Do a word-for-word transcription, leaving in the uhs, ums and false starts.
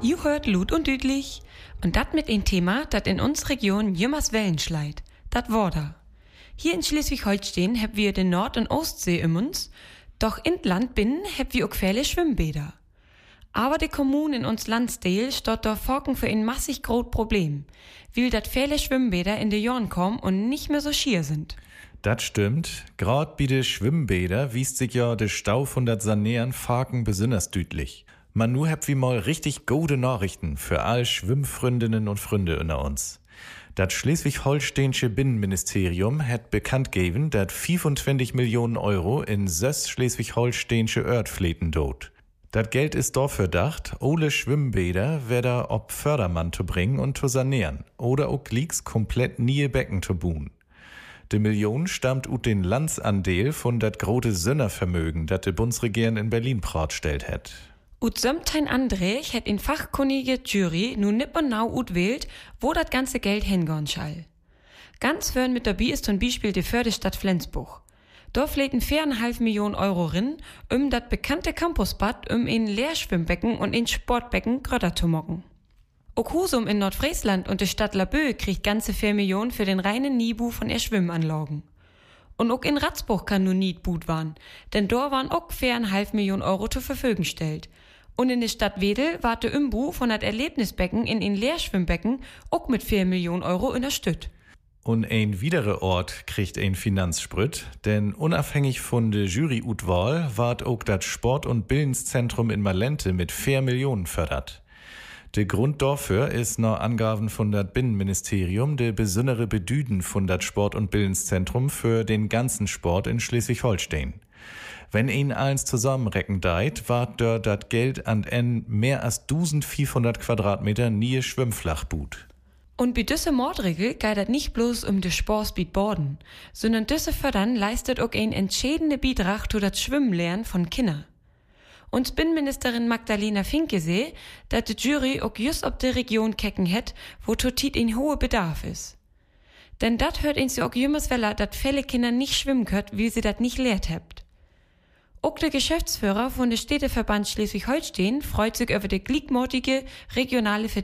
Ihr hört Lut und Düdlich und dat mit ein Thema, dat in uns Region jümmers Wellen schleit, dat Worda. Hier in Schleswig-Holstein heb wir den Nord- und Ostsee im uns, doch in Land binnen heb wir auch viele Schwimmbäder. Aber die Kommune in uns Landsdeel stot da Forken für ein massig groß Problem, weil dat viele Schwimmbäder in de Jorn kommen und nicht mehr so schier sind. Das stimmt. Grad bei de Schwimmbäder wiest sich ja de Stau von dat Sanären Faken besonders düdlich. Man nu hab wie mal richtig gute Nachrichten für all Schwimmfreundinnen und Freunde unter uns. Das Schleswig-Holsteinische Binnenministerium hat bekannt gegeben, dat fünfundzwanzig Millionen Euro in sechs schleswig-holsteinische Örtfläten dot. Das Geld ist dafür gedacht, alle Schwimmbäder wieder ob Fördermann zu bringen und zu sanieren oder auch Glicks komplett nie Becken zu buhen. Die Million stammt ut den Landsandeel von dat grote Sönnervermögen, dat de Bundesregierung in Berlin pratstellt hat. Ut sömtein André hätt in fachkunnige Jury nun nipp und nau ut wählt, wo dat ganze Geld hingorn schall. Ganz fern mit dabei ist zum Beispiel die Förderstadt Flensburg. Da fläten viereinhalb Millionen Euro rin, um dat bekannte Campusbad um in Leerschwimmbecken und in Sportbecken grötter zu mocken. Auch Husum in Nordfriesland und die Stadt Laboe kriegt ganze vier Millionen für den reinen Niebu von ihr Schwimmanlagen. Und auch in Ratzburg kann nur niet gut waren, denn da waren auch viereinhalb Millionen Euro zur Verfügung gestellt. Und in der Stadt Wedel war der Umbau von dat Erlebnisbecken in ein Leerschwimmbecken auch mit vier Millionen Euro unterstützt. Und ein wiederer Ort kriegt ein Finanzsprüt, denn unabhängig von der Jury-Utwahl ward auch das Sport- und Bildungszentrum in Malente mit vier Millionen fördert. Der Grund dafür ist nach Angaben von dat Binnenministerium der besondere Bedüden von dat Sport- und Bildungszentrum für den ganzen Sport in Schleswig-Holstein. Wenn ihn eins zusammenrecken deit, ward dort dat Geld an en mehr als eintausendvierhundert Quadratmeter nie Schwimmflachbut. Und bei düsse Mordregel geht das nicht bloß um de Sportspied Borden, sondern düsse Fördern leistet auch ein entscheidende Beitrag zu das Schwimmlernen von Kindern. Und Binnenministerin Magdalena Finke seh, dass die Jury auch just ob de Region kecken het, wo totit ein hoher Bedarf ist. Denn dat hört uns ja auch jümmers weller, dat viele Kinder nicht schwimmen könnt, wie sie dat nicht lehrt habt. Auch der Geschäftsführer von der Städteverband Schleswig-Holstein freut sich über die gliedmotige regionale